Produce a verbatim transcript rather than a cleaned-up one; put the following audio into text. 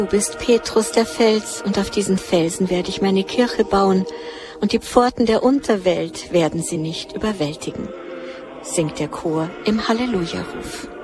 Du bist Petrus der Fels, und auf diesen Felsen werde ich meine Kirche bauen, und die Pforten der Unterwelt werden sie nicht überwältigen, singt der Chor im Halleluja-Ruf.